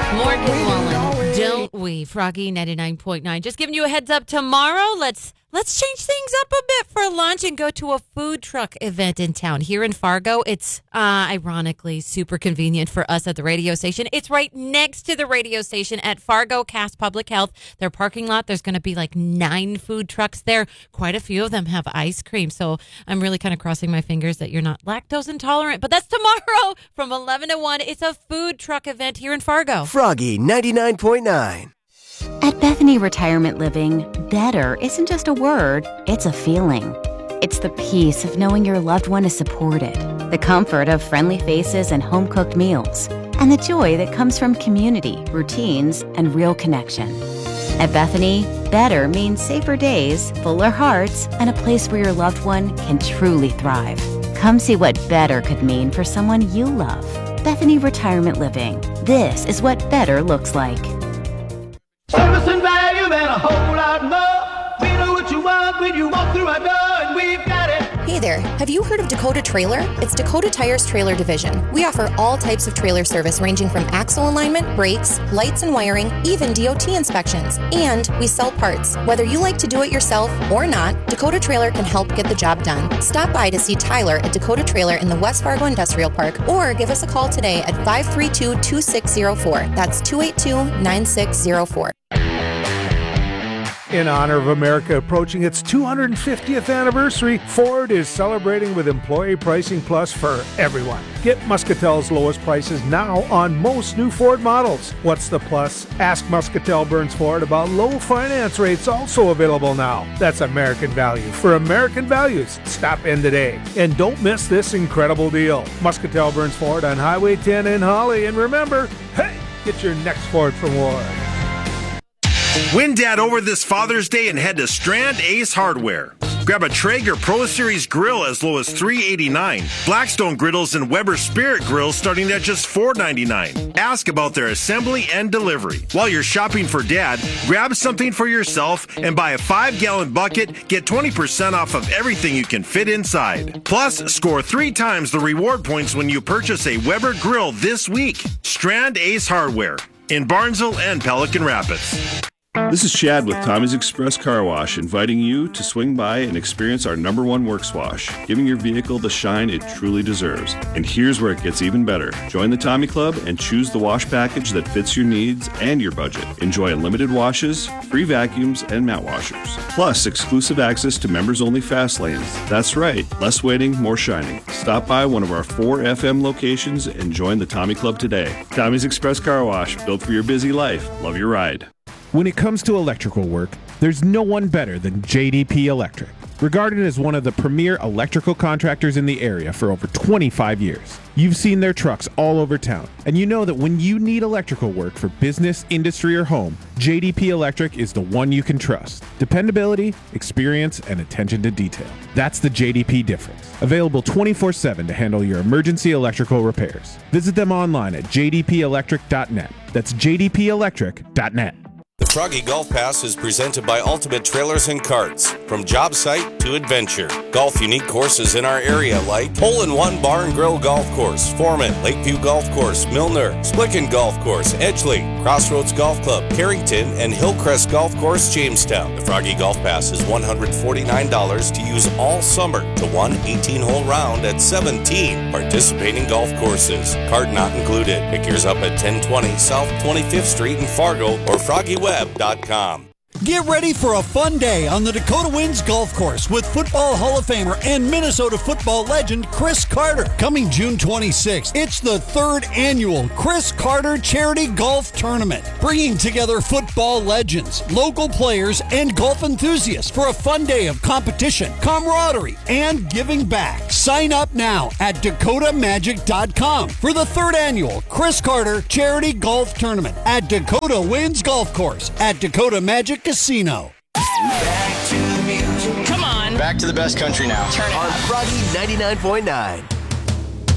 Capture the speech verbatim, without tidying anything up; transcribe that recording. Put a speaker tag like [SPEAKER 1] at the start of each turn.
[SPEAKER 1] Morgan Wallen, don't we? Froggy ninety-nine point nine. Just giving you a heads up tomorrow. Let's let's change things up a bit for lunch and go to a food truck event in town here in Fargo. It's uh, ironically super convenient for us at the radio station. It's right next to the radio station at Fargo Cass Public Health. Their parking lot, there's going to be like nine food trucks there. Quite a few of them have ice cream. So I'm really kind of crossing my fingers that you're not lactose intolerant. But that's tomorrow from eleven to one. It's a food truck event here in Fargo.
[SPEAKER 2] Froggy ninety-nine point nine.
[SPEAKER 3] At Bethany Retirement Living, better isn't just a word, it's a feeling. It's the peace of knowing your loved one is supported, the comfort of friendly faces and home-cooked meals, and the joy that comes from community, routines, and real connection. At Bethany, better means safer days, fuller hearts, and a place where your loved one can truly thrive. Come see what better could mean for someone you love. Bethany Retirement Living. This is what better looks like.
[SPEAKER 4] Service and value and a whole lot more. We know what you want when you walk through our door, and we've got it.
[SPEAKER 5] Hey there, have you heard of Dakota Trailer? It's Dakota Tire's trailer division. We offer all types of trailer service ranging from axle alignment, brakes, lights and wiring, even D O T inspections. And we sell parts. Whether you like to do it yourself or not, Dakota Trailer can help get the job done. Stop by to see Tyler at Dakota Trailer in the West Fargo Industrial Park or give us a call today at five three two, two six zero four. That's two eight two, nine six zero four.
[SPEAKER 6] In honor of America approaching its two hundred fiftieth anniversary, Ford is celebrating with Employee Pricing Plus for everyone. Get Muscatel's lowest prices now on most new Ford models. What's the plus? Ask Muscatel Burns Ford about low finance rates also available now. That's American value for American values. Stop in today. And don't miss this incredible deal. Muscatel Burns Ford on Highway ten in Holly. And remember, hey, get your next Ford from Ward.
[SPEAKER 7] Win Dad over this Father's Day and head to Strand Ace Hardware. Grab a Traeger Pro Series grill as low as three dollars and eighty-nine cents. Blackstone griddles and Weber Spirit grills starting at just four dollars and ninety-nine cents. Ask about their assembly and delivery. While you're shopping for Dad, grab something for yourself and buy a five-gallon bucket. Get twenty percent off of everything you can fit inside. Plus, score three times the reward points when you purchase a Weber grill this week. Strand Ace Hardware in Barnesville and Pelican Rapids.
[SPEAKER 8] This is Chad with Tommy's Express Car Wash, inviting you to swing by and experience our number one works wash, giving your vehicle the shine it truly deserves. And here's where it gets even better. Join the Tommy Club and choose the wash package that fits your needs and your budget. Enjoy unlimited washes, free vacuums, and mat washers. Plus, exclusive access to members-only fast lanes. That's right, less waiting, more shining. Stop by one of our four F M locations and join the Tommy Club today. Tommy's Express Car Wash, built for your busy life. Love your ride.
[SPEAKER 9] When it comes to electrical work, there's no one better than J D P Electric. Regarded as one of the premier electrical contractors in the area for over twenty-five years. You've seen their trucks all over town, and you know that when you need electrical work for business, industry, or home, J D P Electric is the one you can trust. Dependability, experience, and attention to detail. That's the J D P difference. Available twenty-four seven to handle your emergency electrical repairs. Visit them online at j d p electric dot net. That's j d p electric dot net.
[SPEAKER 10] The Froggy Golf Pass is presented by Ultimate Trailers and Carts. From job site to adventure. Golf unique courses in our area like Hole in One Bar and Grill Golf Course, Foreman, Lakeview Golf Course, Milner, Splicken Golf Course, Edgeley, Crossroads Golf Club, Carrington, and Hillcrest Golf Course, Jamestown. The Froggy Golf Pass is one hundred forty-nine dollars to use all summer to one eighteen-hole round at seventeen participating golf courses. Cart not included. Pick yours up at ten twenty South twenty-fifth Street in Fargo or froggy web dot com.
[SPEAKER 11] Get ready for a fun day on the Dakota Winds Golf Course with Football Hall of Famer and Minnesota football legend Chris Carter. Coming June twenty-sixth, it's the third annual Chris Carter Charity Golf Tournament, bringing together football legends, local players, and golf enthusiasts for a fun day of competition, camaraderie, and giving back. Sign up now at dakota magic dot com for the third annual Chris Carter Charity Golf Tournament at Dakota Winds Golf Course at Dakota Magic Casino.
[SPEAKER 2] Back to the music.
[SPEAKER 1] Come on.
[SPEAKER 2] Back to the best country now.
[SPEAKER 1] Turn it
[SPEAKER 2] on
[SPEAKER 1] up.
[SPEAKER 2] Froggy ninety-nine point nine.